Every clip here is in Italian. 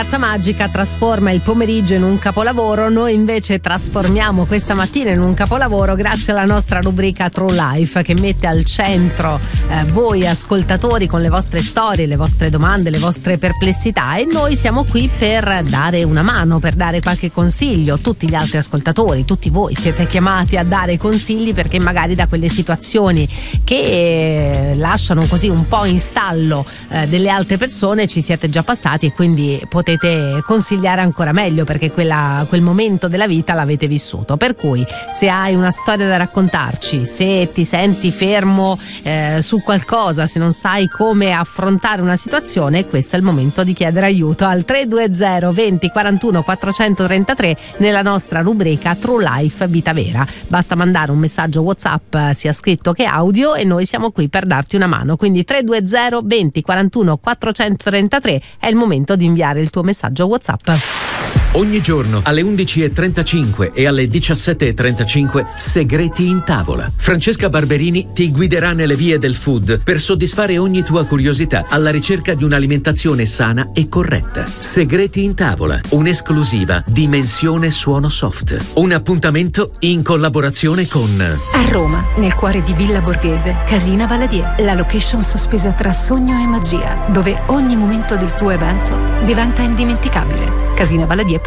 ragazza magica trasforma il pomeriggio in un capolavoro, noi invece trasformiamo questa mattina in un capolavoro grazie alla nostra rubrica True Life, che mette al centro voi ascoltatori con le vostre storie, le vostre domande, le vostre perplessità, e noi siamo qui per dare una mano, per dare qualche consiglio. Tutti gli altri ascoltatori, tutti voi siete chiamati a dare consigli, perché magari da quelle situazioni che lasciano così un po' in stallo delle altre persone ci siete già passati, e quindi potete consigliare ancora meglio, perché quel momento della vita l'avete vissuto. Per cui se hai una storia da raccontarci, se ti senti fermo su qualcosa, se non sai come affrontare una situazione, questo è il momento di chiedere aiuto al 320 20 41 433 nella nostra rubrica True Life Vita Vera. Basta mandare un messaggio WhatsApp sia scritto che audio e noi siamo qui per darti una mano. Quindi 320 20 41 433 è il momento di inviare il tuo messaggio WhatsApp. Ogni giorno alle 11:35 e alle 17:35 Segreti in tavola. Francesca Barberini ti guiderà nelle vie del food per soddisfare ogni tua curiosità alla ricerca di un'alimentazione sana e corretta. Segreti in tavola, un'esclusiva Dimensione Suono Soft. Un appuntamento in collaborazione con A Roma, nel cuore di Villa Borghese, Casina Valadier, la location sospesa tra sogno e magia, dove ogni momento del tuo evento diventa indimenticabile. Casinavaladier.it.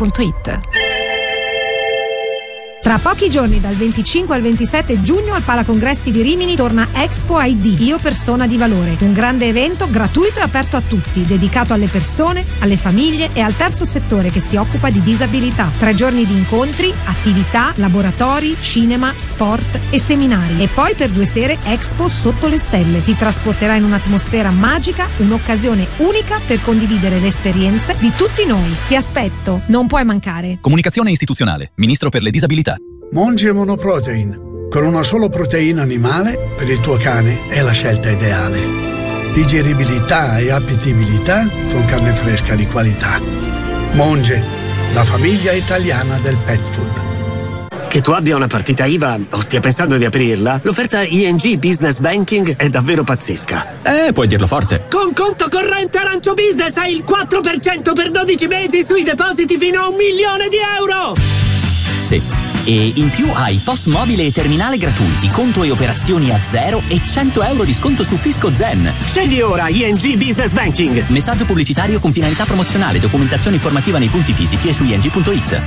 Tra pochi giorni, dal 25 al 27 giugno, al Palacongressi di Rimini torna Expo ID, Io Persona di Valore, un grande evento gratuito e aperto a tutti, dedicato alle persone, alle famiglie e al terzo settore che si occupa di disabilità. 3 giorni di incontri, attività, laboratori, cinema, sport e seminari. E poi per 2 sere Expo Sotto le Stelle. Ti trasporterà in un'atmosfera magica, un'occasione unica per condividere le esperienze di tutti noi. Ti aspetto, non puoi mancare. Comunicazione istituzionale, Ministro per le disabilità. Monge Monoprotein, con una sola proteina animale per il tuo cane è la scelta ideale. Digeribilità e appetibilità con carne fresca di qualità. Monge, la famiglia italiana del pet food. Che tu abbia una partita IVA o stia pensando di aprirla, l'offerta ING Business Banking è davvero pazzesca. Puoi dirlo forte. Con conto corrente Arancio Business hai il 4% per 12 mesi sui depositi fino a €1.000.000! Sì. E in più hai POS mobile e terminale gratuiti, conto e operazioni a zero e €100 di sconto su Fisco Zen. Scegli ora ING Business Banking. Messaggio pubblicitario con finalità promozionale, documentazione informativa nei punti fisici e su ing.it.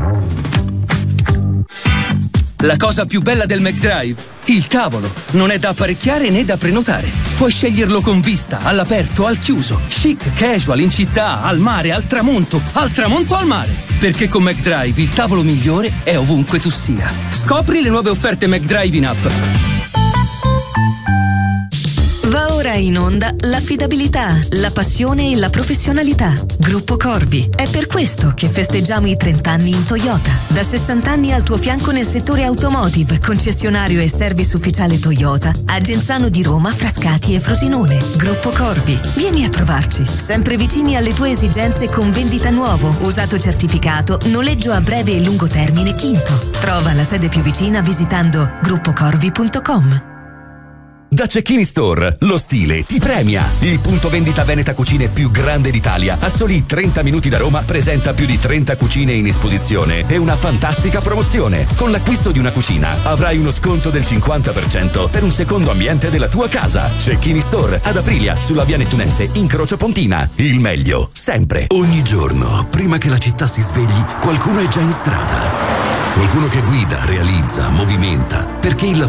La cosa più bella del McDrive? Il tavolo. Non è da apparecchiare né da prenotare. Puoi sceglierlo con vista, all'aperto, al chiuso, chic, casual, in città, al mare, al tramonto al mare. Perché con McDrive il tavolo migliore è ovunque tu sia. Scopri le nuove offerte McDrive in app. Va ora in onda l'affidabilità, la passione e la professionalità. Gruppo Corvi. È per questo che festeggiamo i 30 anni in Toyota. Da 60 anni al tuo fianco nel settore automotive, concessionario e service ufficiale Toyota a Genzano di Roma, Frascati e Frosinone. Gruppo Corvi. Vieni a trovarci. Sempre vicini alle tue esigenze con vendita nuovo, usato certificato, noleggio a breve e lungo termine Quinto. Trova la sede più vicina visitando gruppocorvi.com. Da Cecchini Store, lo stile ti premia. Il punto vendita Veneta Cucine più grande d'Italia, a soli 30 minuti da Roma, presenta più di 30 cucine in esposizione e una fantastica promozione. Con l'acquisto di una cucina avrai uno sconto del 50% per un secondo ambiente della tua casa. Cecchini Store, ad Aprilia, sulla via Nettunense, incrocio Pontina. Il meglio, sempre. Ogni giorno, prima che la città si svegli, qualcuno è già in strada. Qualcuno che guida, realizza, movimenta, perché il